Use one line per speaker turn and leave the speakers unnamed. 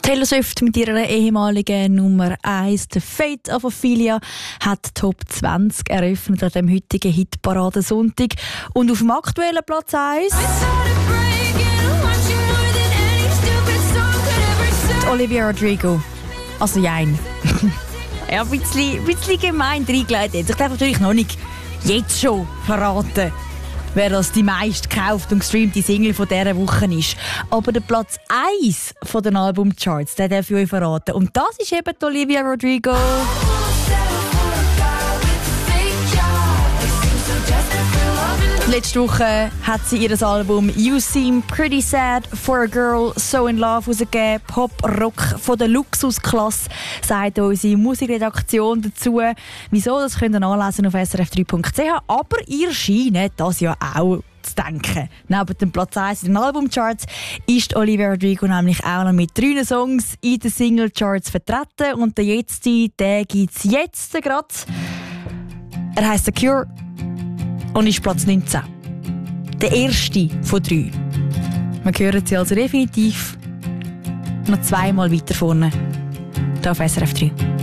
Taylor Swift mit ihrer ehemaligen Nummer 1, The Fate of Ophelia, hat Top 20 eröffnet an dem heutigen Hitparade-Sonntag. Und auf dem aktuellen Platz 1 die Olivia Rodrigo. Also jein. Ja, ein bisschen gemein reingelegt. Ich darf natürlich noch nicht jetzt schon verraten, wer das die meist gekauft und gestreamte Single von dieser Woche ist. Aber der Platz 1 von den Albumcharts, den darf ich euch verraten. Und das ist eben die Olivia Rodrigo. Letzte Woche hat sie ihr Album «You Seem Pretty Sad for a Girl So in Love» herausgegeben. Pop-Rock von der Luxusklasse, sagt unsere Musikredaktion dazu. Wieso, das könnt ihr nachlesen auf srf3.ch. Aber ihr scheint das ja auch zu denken. Neben dem Platz 1 in den Albumcharts ist Olivia Rodrigo nämlich auch noch mit 3 Songs in den Singlecharts vertreten. Und der jetzige, den gibt es jetzt gerade. Er heisst «The Cure» und ist Platz 19. Der erste von 3. Wir hören sie also definitiv noch 2-mal weiter vorne. Hier auf SRF 3.